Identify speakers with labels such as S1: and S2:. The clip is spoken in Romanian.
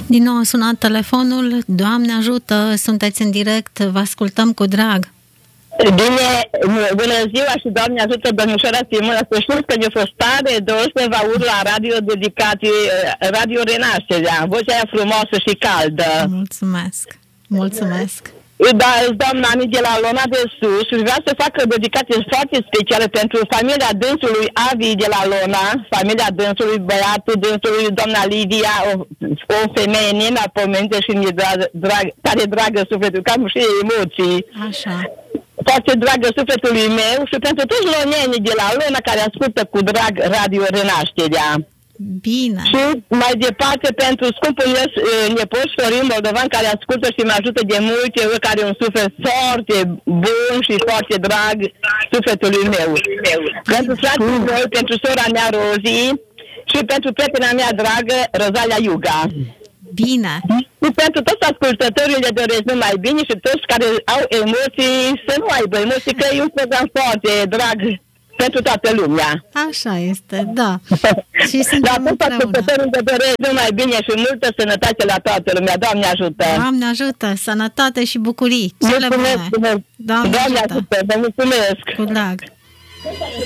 S1: Din nou a sunat telefonul. Doamne ajută, sunteți în direct, vă ascultăm cu drag.
S2: Bine, bună ziua și Doamne ajută, domnișoara Simona, să știți că mi-a fost tare doar să vă aud la radio dedicat, Radio Renașterea, vocea aia frumoasă și caldă.
S1: Mulțumesc.
S2: Da, doamna Ani de la Lona de Sus și vreau să fac o dedicație foarte specială pentru familia dânsului Avi de la Lona, familia dânsului, băiatul dânsului, doamna Lidia, o femeie nemaipomenite și tare dragă sufletul, că am și emoții.
S1: Așa.
S2: Foarte dragă sufletului meu și pentru toți lonenii de la Lona care ascultă cu drag Radio Renașterea.
S1: Bine.
S2: Și mai departe pentru scumpul nepot Florin Moldovan care ascultă și mă ajută de multe ori, care un suflet foarte bun și foarte drag sufletului meu. Pentru frații meu, pentru sora mea Rozi și pentru prietena mea dragă Rozalia Iuga.
S1: Bine.
S2: Și pentru toți ascultătorii le doresc numai bine și toți care au emoții să nu aibă emoții, că e un program foarte drag pentru toată lumea.
S1: Așa este, da. Și suntem împreună.
S2: Dar doresc numai bine și multă sănătate la toată lumea. Doamne ajută!
S1: Doamne ajută! Sănătate și bucurii! Cele bune!
S2: Doamne ajută! Vă mulțumesc!
S1: Cu drag!